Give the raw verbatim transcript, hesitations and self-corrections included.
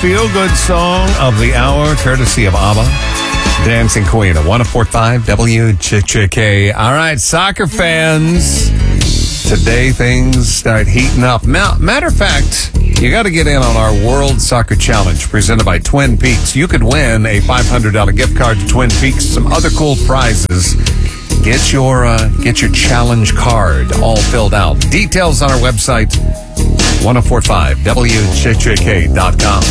feel-good song of the hour, courtesy of ABBA. Dancing Queen at one oh four point five W J K. All right, soccer fans. Today things start heating up. Ma- Matter of fact, you got to get in on our World Soccer Challenge presented by Twin Peaks. You could win a five hundred dollars gift card to Twin Peaks, some other cool prizes. Get your uh, get your challenge card all filled out. Details on our website, one oh four point five W J K dot com.